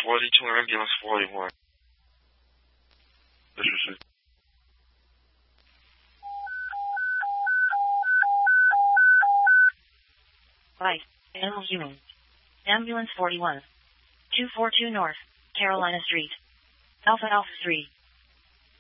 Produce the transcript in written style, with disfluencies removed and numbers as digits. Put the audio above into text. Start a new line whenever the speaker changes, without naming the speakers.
42, ambulance 41. This is it.
Right. Animal human. Ambulance 41. 242 North, Carolina Street. Alpha Alpha 3.